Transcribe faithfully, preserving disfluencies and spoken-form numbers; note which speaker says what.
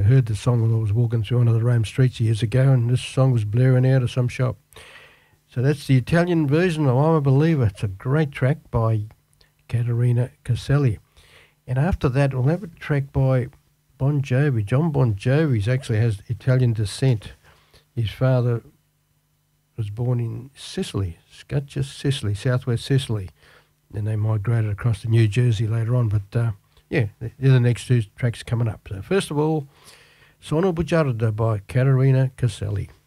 Speaker 1: heard the song when I was walking through one of the Rome streets years ago, and this song was blaring out of some shop. So that's the Italian version of I'm a Believer. It's a great track by Caterina Caselli. And after that, we'll have a track by Bon Jovi. John Bon Jovi actually has Italian descent. His father was born in Sicily, Scaccia, Sicily, southwest Sicily. Then they migrated across to New Jersey later on. But, uh, yeah, they're the next two tracks coming up. So first of all, Sono Bugiardo by Caterina Caselli.